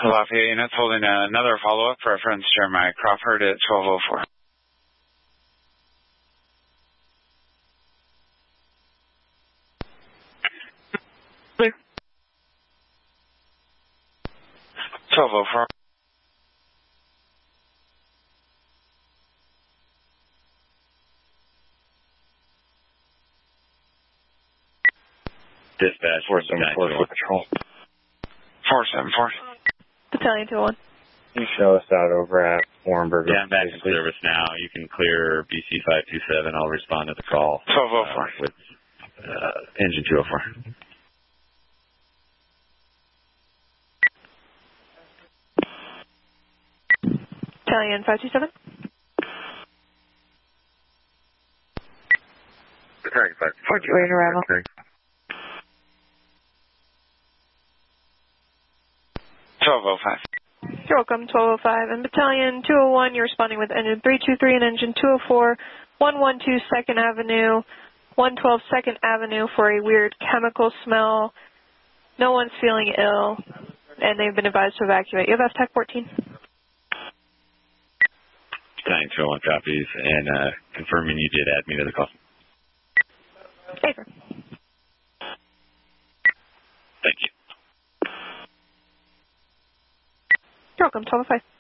Lafayette units holding another follow-up, reference Jeremiah Crawford at 1204. Clear. 1204. Dispatch 474 for patrol. 474. Battalion 201. Can you show us out over at Warrenburg? Yeah, I'm back in service now. You can clear BC 527. I'll respond to the call. 1204. With engine 204. Battalion 527. Battalion 527. Fort Wayne arrival. Okay. 1205. You're welcome, 1205. And Battalion 201, you're responding with engine 323 and engine 204, 112 2nd Avenue, 112 2nd Avenue for a weird chemical smell. No one's feeling ill, and they've been advised to evacuate. You have FTAC 14. Battalion 201 copies, and confirming you did add me to the call. Safer. Thank you. You're welcome, 1205.